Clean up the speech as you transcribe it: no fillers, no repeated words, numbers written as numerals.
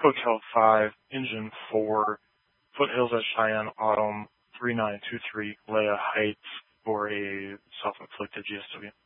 Hotel 5, Engine 4, Foothills at Cheyenne Autumn, 3923 Leah Heights for a self-inflicted GSW.